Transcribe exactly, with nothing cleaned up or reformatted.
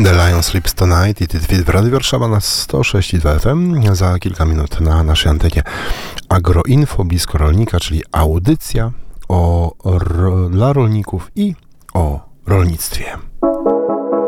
The Lion Sleeps Tonight i Tytwit w Radiu Warszawa na sto sześć i dwa F M. Za kilka minut na naszej antenie Agroinfo blisko rolnika, czyli audycja o, ro, dla rolników i o rolnictwie.